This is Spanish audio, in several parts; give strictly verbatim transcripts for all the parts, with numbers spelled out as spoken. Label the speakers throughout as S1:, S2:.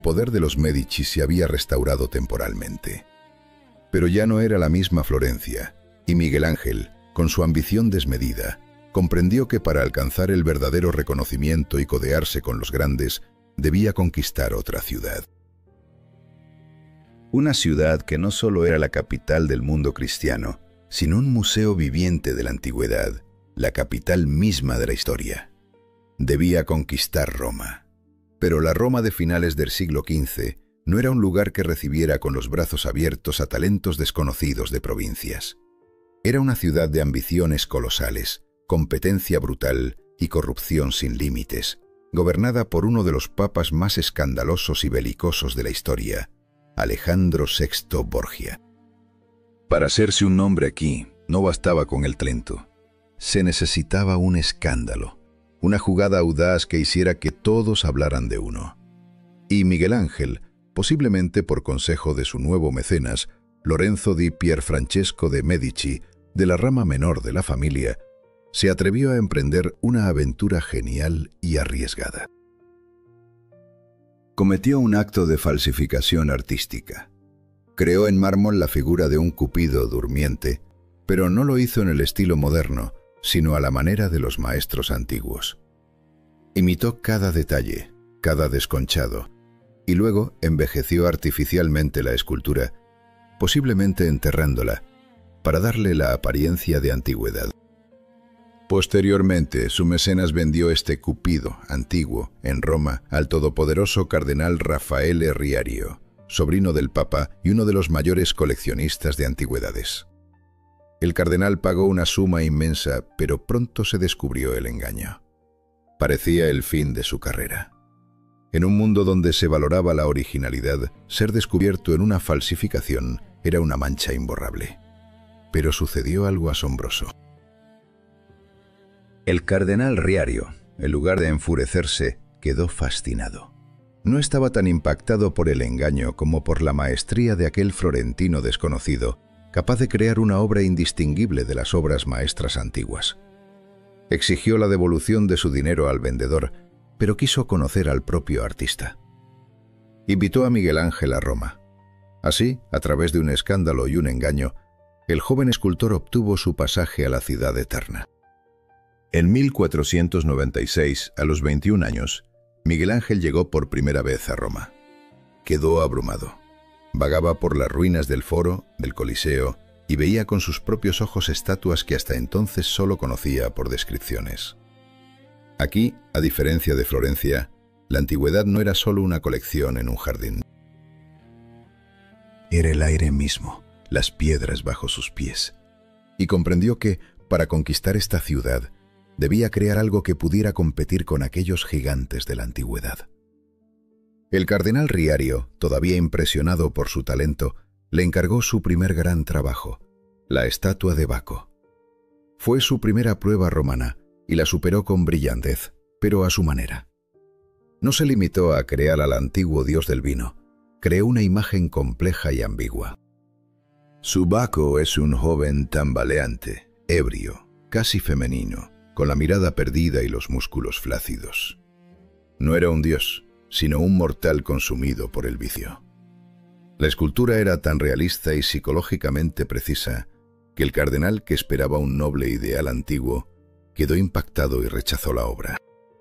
S1: poder de los Médici se había restaurado temporalmente. Pero ya no era la misma Florencia, y Miguel Ángel, con su ambición desmedida, comprendió que para alcanzar el verdadero reconocimiento y codearse con los grandes, debía conquistar otra ciudad. Una ciudad que no solo era la capital del mundo cristiano, sino un museo viviente de la antigüedad, la capital misma de la historia. Debía conquistar Roma. Pero la Roma de finales del siglo quince no era un lugar que recibiera con los brazos abiertos a talentos desconocidos de provincias. Era una ciudad de ambiciones colosales, competencia brutal y corrupción sin límites, gobernada por uno de los papas más escandalosos y belicosos de la historia, Alejandro sexto Borgia. Para hacerse un nombre aquí, no bastaba con el talento. Se necesitaba un escándalo, una jugada audaz que hiciera que todos hablaran de uno. Y Miguel Ángel, posiblemente por consejo de su nuevo mecenas, Lorenzo di Pierfrancesco de Medici, de la rama menor de la familia, se atrevió a emprender una aventura genial y arriesgada. Cometió un acto de falsificación artística. Creó en mármol la figura de un Cupido durmiente, pero no lo hizo en el estilo moderno, sino a la manera de los maestros antiguos. Imitó cada detalle, cada desconchado, y luego envejeció artificialmente la escultura, posiblemente enterrándola, para darle la apariencia de antigüedad. Posteriormente, su mecenas vendió este Cupido antiguo en Roma al todopoderoso cardenal Raffaele Riario, sobrino del Papa y uno de los mayores coleccionistas de antigüedades. El cardenal pagó una suma inmensa, pero pronto se descubrió el engaño. Parecía el fin de su carrera. En un mundo donde se valoraba la originalidad, ser descubierto en una falsificación era una mancha imborrable. Pero sucedió algo asombroso. El cardenal Riario, en lugar de enfurecerse, quedó fascinado. No estaba tan impactado por el engaño como por la maestría de aquel florentino desconocido, capaz de crear una obra indistinguible de las obras maestras antiguas. Exigió la devolución de su dinero al vendedor, pero quiso conocer al propio artista. Invitó a Miguel Ángel a Roma. Así, a través de un escándalo y un engaño, el joven escultor obtuvo su pasaje a la ciudad eterna. En mil cuatrocientos noventa y seis, a los veintiún años, Miguel Ángel llegó por primera vez a Roma. Quedó abrumado. Vagaba por las ruinas del Foro, del Coliseo, y veía con sus propios ojos estatuas que hasta entonces solo conocía por descripciones. Aquí, a diferencia de Florencia, la antigüedad no era solo una colección en un jardín. Era el aire mismo, las piedras bajo sus pies. Y comprendió que, para conquistar esta ciudad, debía crear algo que pudiera competir con aquellos gigantes de la antigüedad. El cardenal Riario, todavía impresionado por su talento, le encargó su primer gran trabajo, la estatua de Baco. Fue su primera prueba romana y la superó con brillantez, pero a su manera. No se limitó a crear al antiguo dios del vino, creó una imagen compleja y ambigua. Su Baco es un joven tambaleante, ebrio, casi femenino, con la mirada perdida y los músculos flácidos. No era un dios, sino un mortal consumido por el vicio. La escultura era tan realista y psicológicamente precisa que el cardenal, que esperaba un noble ideal antiguo, quedó impactado y rechazó la obra.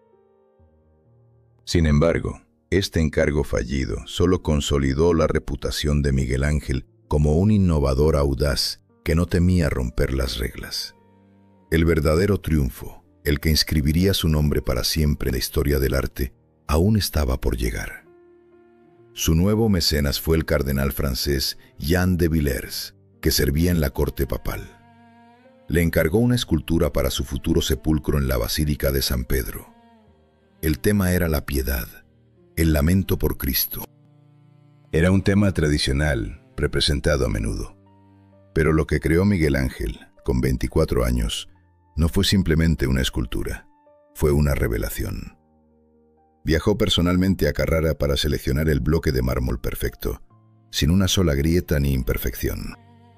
S1: Sin embargo, este encargo fallido solo consolidó la reputación de Miguel Ángel como un innovador audaz que no temía romper las reglas. El verdadero triunfo, el que inscribiría su nombre para siempre en la historia del arte, aún estaba por llegar. Su nuevo mecenas fue el cardenal francés Jean de Villers, que servía en la corte papal. Le encargó una escultura para su futuro sepulcro en la Basílica de San Pedro. El tema era la piedad, el lamento por Cristo. Era un tema tradicional, representado a menudo. Pero lo que creó Miguel Ángel, con veinticuatro años, no fue simplemente una escultura, fue una revelación. Viajó personalmente a Carrara para seleccionar el bloque de mármol perfecto, sin una sola grieta ni imperfección.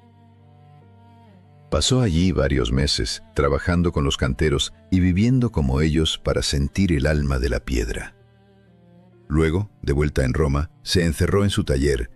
S1: Pasó allí varios meses, trabajando con los canteros y viviendo como ellos para sentir el alma de la piedra. Luego, de vuelta en Roma, se encerró en su taller